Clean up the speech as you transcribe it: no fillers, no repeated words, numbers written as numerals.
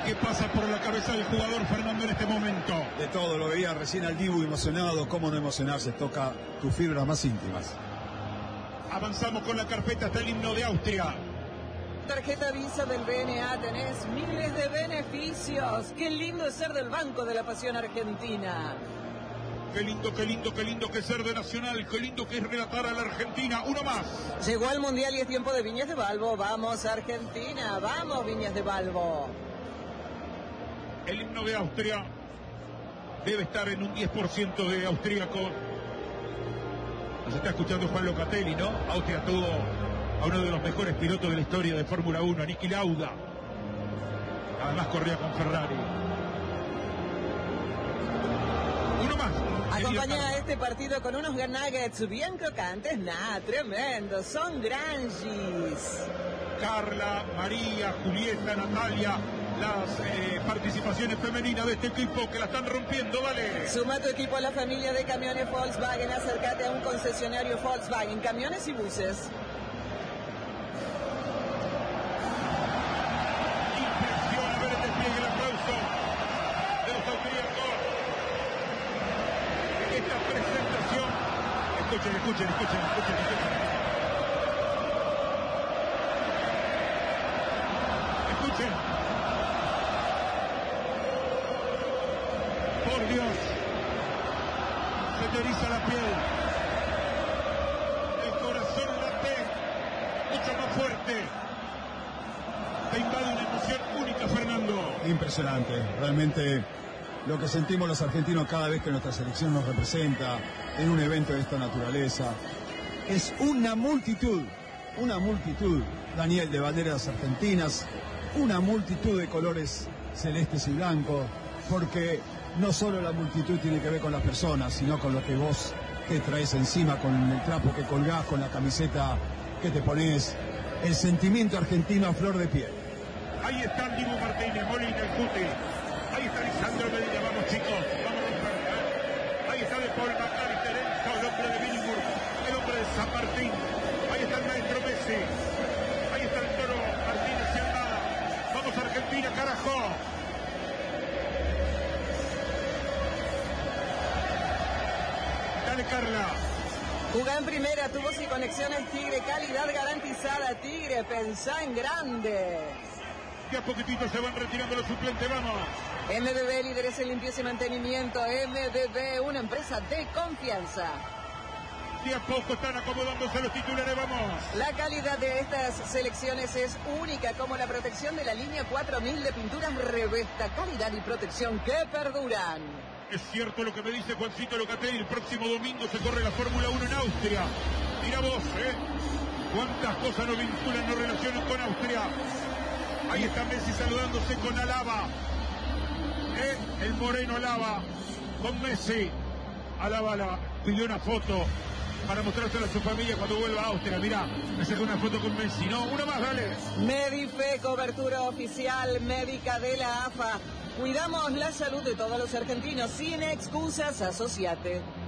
¿Qué pasa por la cabeza del jugador Fernando en este momento? De todo, lo veía recién al Dibu emocionado. ¿Cómo no emocionarse? Toca tus fibras más íntimas. Avanzamos con la carpeta hasta el himno de Austria. Tarjeta Visa del BNA, tenés miles de beneficios. Qué lindo es ser del Banco de la Pasión Argentina. Qué lindo, qué lindo, qué lindo que es ser de Nacional. Qué lindo que es relatar a la Argentina. Uno más. Llegó al Mundial y es tiempo de Viñas de Balbo. Vamos Argentina, vamos Viñas de Balbo. El himno de Austria debe estar en un 10% de austríaco. Nos está escuchando Juan Locatelli, ¿no? Austria tuvo a uno de los mejores pilotos de la historia de Fórmula 1, a Niki Lauda. Además corría con Ferrari. Uno más. Acompaña a este partido con unos nuggets bien crocantes. Tremendo, son granjis. Carla, María, Julieta, Natalia, las participaciones femeninas de este equipo que la están rompiendo, dale. Suma tu equipo a la familia de camiones Volkswagen, acércate a un concesionario Volkswagen, camiones y buses. Impresiona ver el despliegue, el aplauso de los austríacos. Esta presentación. Escuchen. Por Dios, se te eriza la piel, el corazón late mucho más fuerte, te invade una emoción única, Fernando. Impresionante, realmente lo que sentimos los argentinos cada vez que nuestra selección nos representa en un evento de esta naturaleza. Es una multitud, Daniel, de banderas argentinas, una multitud de colores celestes y blancos, porque no solo la multitud tiene que ver con las personas, sino con lo que vos te traes encima, con el trapo que colgás, con la camiseta que te pones, el sentimiento argentino a flor de piel. Ahí están Dibu Martínez, Molina, el Cuti. Ahí está Lisandro Medina, vamos chicos, vamos a romper. Ahí está De Paul, McAllister, Enzo, el hombre de Billinburg, el hombre de San Martín. Ahí está el maestro Messi. Ahí está el Toro Martínez y Almada. Vamos Argentina, carajo. Dale, Carla. Jugá en primera, tubos y conexiones Tigre, calidad garantizada. Tigre, pensá en grande. Que a poquitito se van retirando los suplentes, vamos. MBB, líderes en limpieza y mantenimiento. MBB, una empresa de confianza. De a poco están acomodándose los titulares, vamos. La calidad de estas selecciones es única, como la protección de la línea 4000 de pinturas Revesta. Calidad y protección que perduran. Es cierto lo que me dice Juancito Locatelli, el próximo domingo se corre la Fórmula 1 en Austria. Mira vos, cuántas cosas nos vinculan, nos relacionan con Austria. Ahí está Messi saludándose con Alaba. El moreno Alaba con Messi. Alaba pidió una foto para mostrársela a su familia cuando vuelva a Austria. Mirá, me sacó una foto con Messi. No, una más, dale. Medife, cobertura oficial médica de la AFA. Cuidamos la salud de todos los argentinos. Sin excusas, asociate.